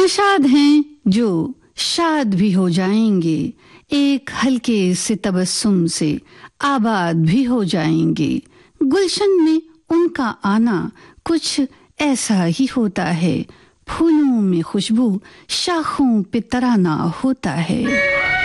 नाशाद हैं जो शाद भी हो जाएंगे, एक हल्के से तबस्सुम से आबाद भी हो जाएंगे। गुलशन में उनका आना कुछ ऐसा ही होता है, फूलों में खुशबू शाखों पे तराना होता है।